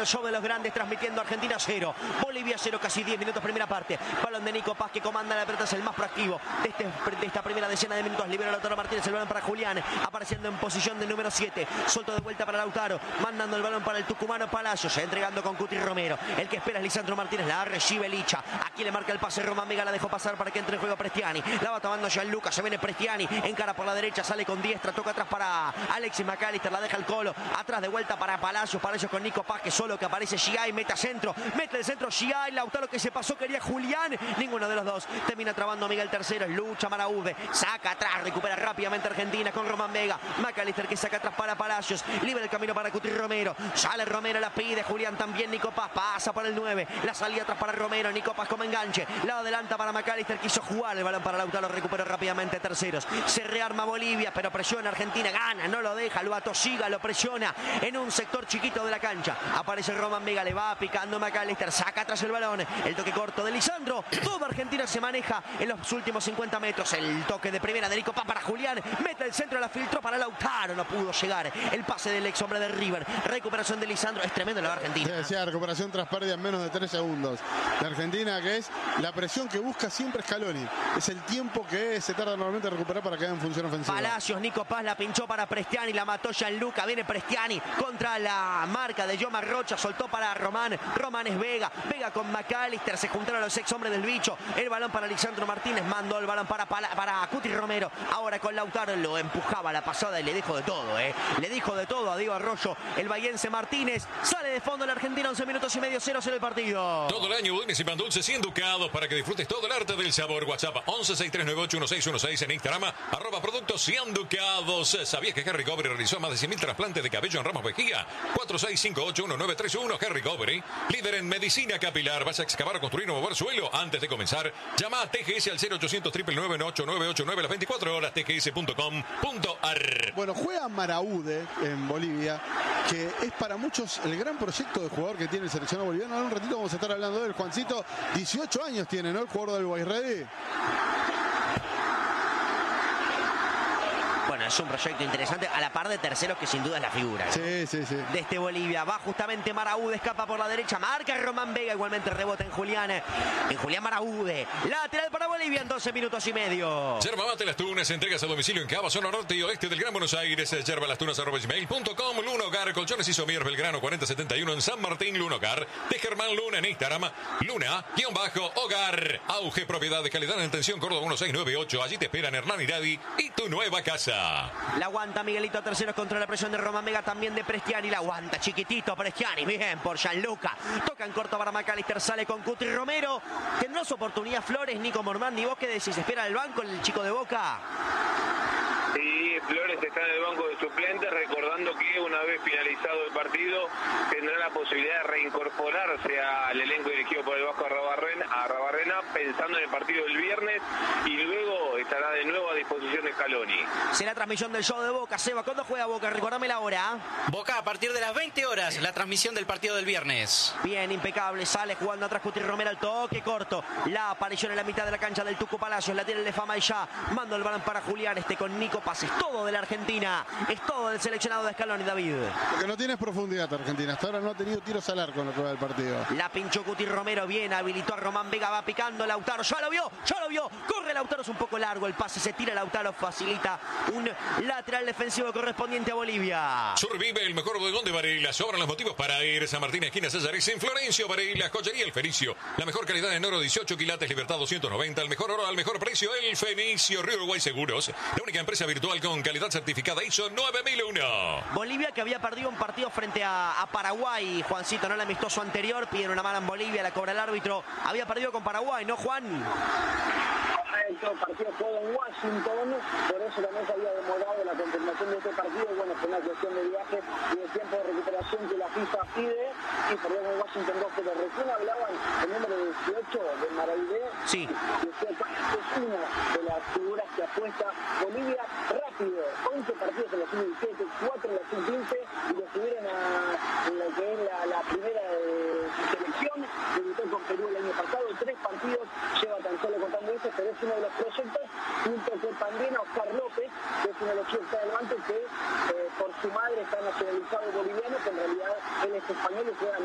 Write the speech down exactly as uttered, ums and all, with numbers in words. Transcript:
el show de los grandes, transmitiendo Argentina cero, Bolivia cero, casi diez minutos primera parte. Balón de Nico Paz, que comanda la pelota, es el más proactivo de, este, de esta primera decena de minutos. Libera Lautaro Martínez, el balón para Julián, apareciendo en posición de número siete. Solto de vuelta para Lautaro, mandando el balón para el tucumano Palacios, entregando con Cuti Romero. El que espera es Lisandro Martínez, la recibe Licha. Aquí le marca el pase Román Vega, la dejó pasar para que entre en juego Prestiani. La va tomando Gianluca, se viene Prestiani, encara por la derecha, sale con diestra, toca atrás para Alexis McAllister, la deja el Colo, atrás de vuelta para Palacios, Palacios con Nico Paz, que solo que aparece Giai, mete a centro, mete el centro Giai, Lautaro que se pasó, quería Julián, ninguno de los dos, termina trabando Miguel Terceros, lucha Maraude, saca atrás, recupera rápidamente Argentina con Román Vega, McAllister que saca atrás para Palacios, libre el camino para Cuti Romero, sale Romero, la pide Julián también, Nico Paz, pasa por el nueve, la salida atrás para Romero, Nico Paz como enganche, la adelanta para McAllister, quiso jugar el balón para Lautaro, recuperó rápidamente Terceros, se rearma Bolivia, pero presiona Argentina, gana, no lo deja, lo atosiga, lo presiona en un sector chiquito de la cancha, aparece Román Vega, le va picando McAllister, saca atrás el balón, el toque corto de Lisandro, toda Argentina se maneja en los últimos cincuenta metros, el toque de primera de Nico Paz para Julián, mete el centro, la filtró para Lautaro, no pudo llegar, el pase del ex hombre de River, recuperación de Lisandro, es tremendo la Argentina. Sí, decía, recuperación tras pérdida en menos de tres segundos, la Argentina, que es la presión que busca siempre Scaloni, es el tiempo que se tarda normalmente en recuperar para que haga en función ofensiva. Palacios, Nico Paz la pinchó para Prestiani, la mató Gianluca, viene Prestiani contra la marca de Yoma Rocha, soltó para Román, Román es Vega, Vega con McAllister, se juntaron los ex hombres del bicho, el balón para Lisandro Martínez, mandó el balón para, para, para Cuti Romero, ahora con Lautaro lo empujaba a la pasada y le dijo de todo, eh, le dijo de todo a Diego Arroyo, el bahiense Martínez, sale de fondo la Argentina, once minutos y medio, cero cero el partido. Todo el año bodegas y pan dulces y enducados para que disfrutes todo el arte del sabor. WhatsApp once seis tres nueve ocho uno seis uno seis, en Instagram arroba productos y enducados. ¿Sabías que Harry Covery realizó más de cien mil trasplantes de cabello en Ramos Mejía? cuatro seis cinco ocho uno nueve tres uno. Harry Covery, líder en medicina capilar. ¿Vas a excavar o construir o mover suelo? Antes de comenzar, llama a T G S al cero ochocientos, nueve nueve ocho nueve ocho nueve las veinticuatro horas, t g s punto com punto a r. Bueno, juega Maraude en Bolivia, que es para muchos el gran proyecto de jugador que tiene el seleccionado boliviano. Ahora un ratito vamos a estar hablando de él. Juancito, dieciocho años tiene, ¿no? El jugador del Boys Ready. Bueno, es un proyecto interesante, a la par de Terceros, que sin duda es la figura, ¿no? Sí, sí, sí. De este Bolivia. Va justamente Maraude, escapa por la derecha, marca Román Vega, igualmente rebota en Julián. En Julián Maraude. Lateral para Bolivia en doce minutos y medio. Yerba Mate Las Tunas, entregas a domicilio en Cava, zona norte y oeste del Gran Buenos Aires. Yerba Las Tunas arroba gmail punto com. Luna Hogar, Colchones y Somier, Belgrano cuarenta setenta y uno en San Martín. Luna Hogar, de Germán Luna en Instagram. Luna, guión bajo, Hogar. Auge, propiedad de calidad en atención, Córdoba uno seis nueve ocho. Allí te esperan Hernán Iradi y tu nueva casa. La aguanta Miguelito Terceros contra la presión de Román Vega, también de Prestiani. La aguanta chiquitito Prestiani, bien por Gianluca. Toca en corto para McAllister, sale con Cuti Romero. Tendrá su oportunidad Flores, Nico Mormán. Ni vos qué decís, espera el banco el chico de Boca. Sí, Flores está en el banco de suplentes, recordando que una vez finalizado el partido tendrá la posibilidad de reincorporarse al elenco dirigido por el Vasco Arrabarrena, Arrabarrena, pensando en el partido del viernes, y luego estará de nuevo a disposición de Scaloni. Será transmisión del show de Boca. Seba, ¿cuándo juega Boca? Recordame la hora. Boca a partir de las veinte horas, la transmisión del partido del viernes. Bien, impecable, sale jugando atrás Cuti Romero, al toque corto. La aparición en la mitad de la cancha del Tucu Palacios, la tiene el de Fama y ya. Mando el balón para Julián, este con Nico Paz. Es todo de la Argentina, es todo del seleccionado de Scaloni, David. Lo que no tiene es profundidad Argentina, hasta ahora no ha tenido tiros al arco en lo que va del partido. La pinchó Cuti Romero, bien, habilitó a Román Vega, va picando Lautaro, ya lo vio, ya lo vio, corre Lautaro, es un poco largo el pase, se tira Lautaro, facilita un lateral defensivo correspondiente a Bolivia. Survive el mejor bodegón de Varela, sobran los motivos para ir. San Martín, esquina Cesares, en Florencio, Varela, joyería El Fenicio, la mejor calidad en oro, dieciocho quilates, Libertad doscientos noventa, el mejor oro al mejor precio, El Fenicio, Río Uruguay Seguros, la única empresa virtual con calidad certificada I S O nueve mil uno. Bolivia, que había perdido un partido frente a, a Paraguay, Juancito, no el amistoso anterior, piden una mala en Bolivia, la cobra el árbitro, había perdido con Paraguay, ¿no, Juan? El partido fue en Washington, por eso también se había demorado la confirmación de este partido, y bueno, fue una cuestión de viaje y de tiempo de recuperación que la FIFA pide, y perdió en Washington dos, pero recién hablaban el número dieciocho de Maraude, sí, que es una de las figuras que apuesta Bolivia rápido, once partidos en la sub diecisiete, cuatro en la sub quince, y lo subieron a, en lo que es la, la primera de su selección, debutó con Perú el año pasado, tres partidos, lleva tan solo contando eso, pero es uno de los proyectos, junto con también a Oscar López, que es uno de los chicos que está adelante, que eh, por su madre está nacionalizado boliviano, que en realidad él es español y juega